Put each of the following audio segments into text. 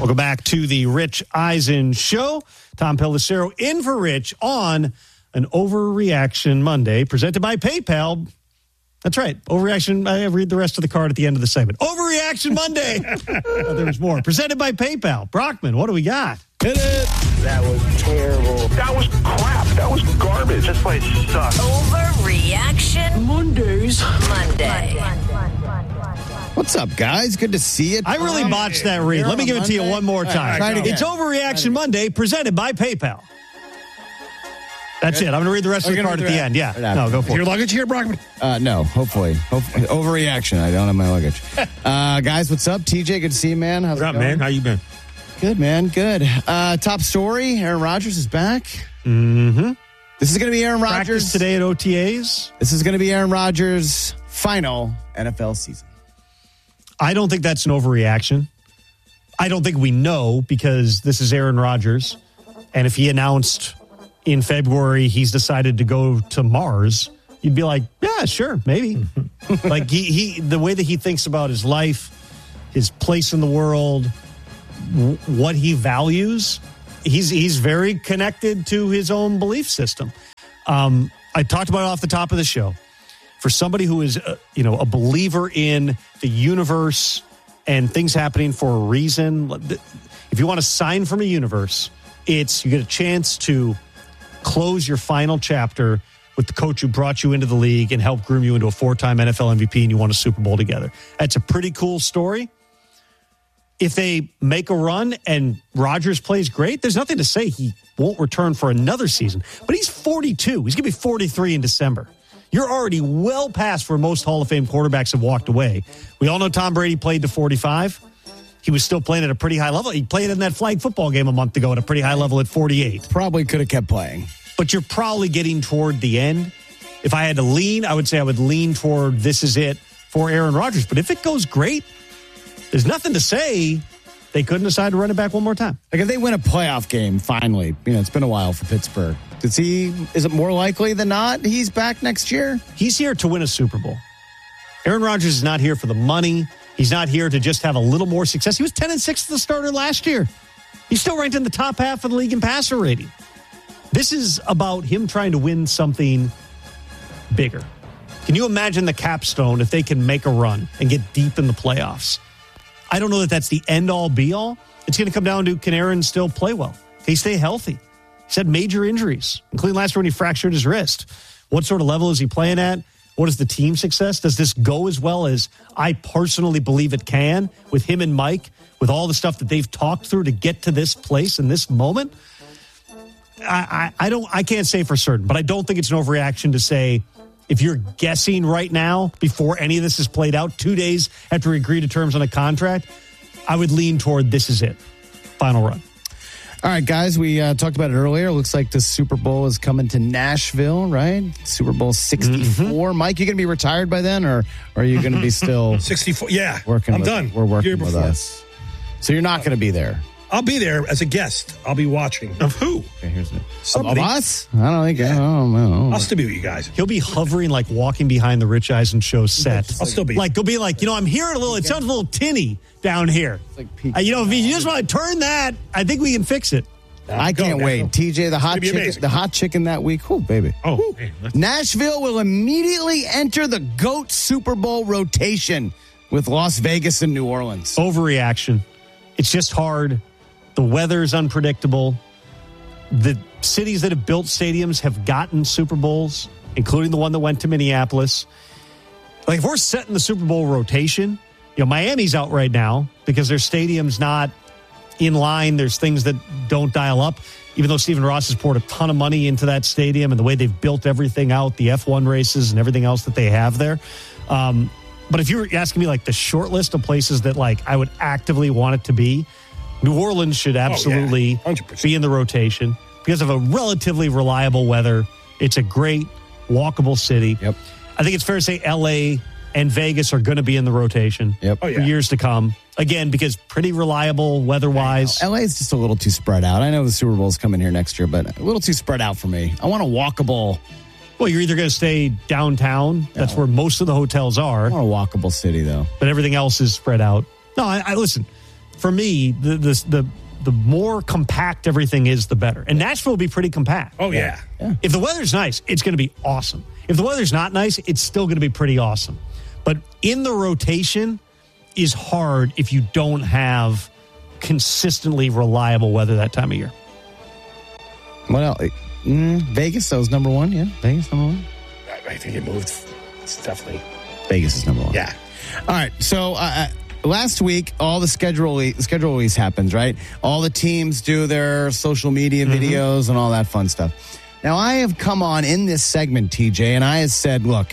Welcome back to the Rich Eisen Show. Tom Pellicero in for Rich on an Overreaction Monday, presented by PayPal. That's right. Overreaction. I read the rest of the card at the end of the segment. Overreaction Monday. There's more. Presented by PayPal. Brockman, what do we got? Hit it. That was terrible. That was crap. That was garbage. This place sucks. Overreaction Mondays. Monday. What's up, guys? Good to see you. I really botched that read. Let me give it to you one more time. Try it again. It's Overreaction Monday, presented by PayPal. That's it. I'm going to read the rest of the card at the end. Yeah. No, go for it. Your luggage here, Brockman? No, hopefully. Overreaction. I don't have my luggage. Guys, what's up? TJ, good to see you, man. How's What's up, it going? man? How you been? Good, man. Good. Top story, Aaron Rodgers is back. Mm-hmm. This is going to be Aaron Practice Rodgers. today at OTAs. This is going to be Aaron Rodgers' final NFL season. I don't think that's an overreaction. I don't think we know because this is Aaron Rodgers. And if he announced in February he's decided to go to Mars, you'd be like, yeah, sure, maybe. Like he the way that he thinks about his life, his place in the world, what he values, he's very connected to his own belief system. I talked about it off the top of the show. For somebody who is, a believer in the universe and things happening for a reason, if you want to sign from a universe, it's you get a chance to close your final chapter with the coach who brought you into the league and helped groom you into a 4-time NFL MVP and you won a Super Bowl together. That's a pretty cool story. If they make a run and Rodgers plays great, there's nothing to say he won't return for another season. But he's 42. He's going to be 43 in December. You're already well past where most Hall of Fame quarterbacks have walked away. We all know Tom Brady played to 45. He was still playing at a pretty high level. He played in that flag football game a month ago at a pretty high level at 48. Probably could have kept playing. But you're probably getting toward the end. If I had to lean, I would say I would lean toward this is it for Aaron Rodgers. But if it goes great, there's nothing to say they couldn't decide to run it back one more time. Like if they win a playoff game, finally, it's been a while for Pittsburgh. Is it more likely than not he's back next year? He's here to win a Super Bowl. Aaron Rodgers is not here for the money. He's not here to just have a little more success. He was 10-6 as the starter last year. He's still ranked in the top half of the league in passer rating. This is about him trying to win something bigger. Can you imagine the capstone if they can make a run and get deep in the playoffs? I don't know that that's the end-all, be-all. It's going to come down to, can Aaron still play well? Can he stay healthy? He's had major injuries, including last year when he fractured his wrist. What sort of level is he playing at? What is the team success? Does this go as well as I personally believe it can with him and Mike, with all the stuff that they've talked through to get to this place in this moment? I can't say for certain, but I don't think it's an overreaction to say if you're guessing right now before any of this is played out, 2 days after we agree to terms on a contract, I would lean toward this is it. Final run. All right, guys, we talked about it earlier. Looks like the Super Bowl is coming to Nashville, right? Super Bowl 64. Mm-hmm. Mike, you going to be retired by then, or are you going to be still 64? Yeah, working? I'm done. We're working with us. So you're not going to be there? I'll be there as a guest. I'll be watching. Of who? Okay, here's it. Somebody. Of us? I don't think. I don't know. I'll still be with you guys. He'll be hovering, like walking behind the Rich Eisen Show set. I'll still be. Like, he'll be like, I'm hearing a little, it sounds a little tinny down here. It's like if you just want to turn that, I think we can fix it. I can't wait. TJ, the hot chicken that week. Oh, baby. Oh, hey, Nashville will immediately enter the GOAT Super Bowl rotation with Las Vegas and New Orleans. Overreaction. It's just hard. The weather's unpredictable. The cities that have built stadiums have gotten Super Bowls, including the one that went to Minneapolis. Like, if we're setting the Super Bowl rotation, Miami's out right now because their stadium's not in line. There's things that don't dial up, even though Stephen Ross has poured a ton of money into that stadium and the way they've built everything out, the F1 races and everything else that they have there. But if you were asking me like the short list of places that like I would actively want it to be, New Orleans should absolutely be in the rotation because of a relatively reliable weather. It's a great walkable city. Yep. I think it's fair to say LA and Vegas are going to be in the rotation for years to come. Again, because pretty reliable weather-wise. LA is just a little too spread out. I know the Super Bowl's coming here next year, but a little too spread out for me. I want a walkable. Well, you're either going to stay downtown. That's where most of the hotels are. I want a walkable city, though. But everything else is spread out. No, I listen. for me, the more compact everything is, the better. And Nashville will be pretty compact. Oh, yeah. If the weather's nice, it's going to be awesome. If the weather's not nice, it's still going to be pretty awesome. But in the rotation is hard if you don't have consistently reliable weather that time of year. What else? Vegas, that was number one. Yeah, Vegas, number one. I think it moved. It's definitely. Vegas is number one. Yeah. All right. So last week, all the schedule release happens, right? All the teams do their social media videos and all that fun stuff. Now, I have come on in this segment, TJ, and I have said, look,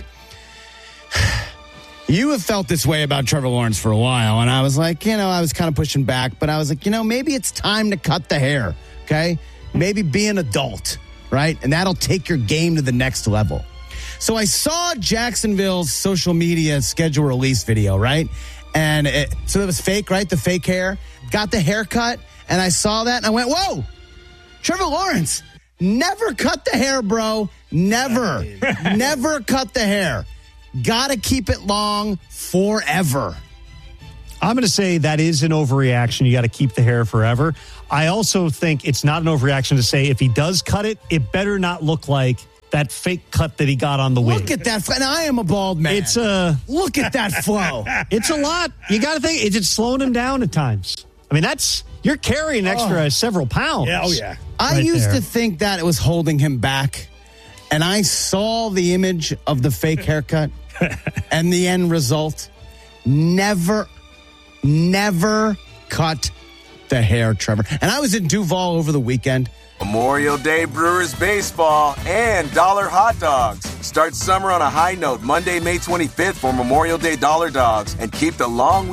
you have felt this way about Trevor Lawrence for a while. And I was like, I was kind of pushing back, but I was like, maybe it's time to cut the hair, okay? Maybe be an adult, right? And that'll take your game to the next level. So I saw Jacksonville's social media schedule release video, right? And so it was fake, right? The fake hair. Got the haircut, and I saw that, and I went, whoa, Trevor Lawrence, never cut the hair, bro. Never. Never cut the hair. Got to keep it long forever. I'm going to say that is an overreaction. You got to keep the hair forever. I also think it's not an overreaction to say if he does cut it, it better not look like that fake cut that he got on the wig. Look at that. And I am a bald man. Look at that flow. It's a lot. You got to think, it's slowing him down at times. I mean, you're carrying extra several pounds. Yeah, oh, yeah. I used to think that it was holding him back, and I saw the image of the fake haircut and the end result. Never cut the hair, Trevor. And I was in Duval over the weekend. Memorial Day Brewers baseball and dollar hot dogs. Start summer on a high note Monday, May 25th for Memorial Day dollar dogs and keep the long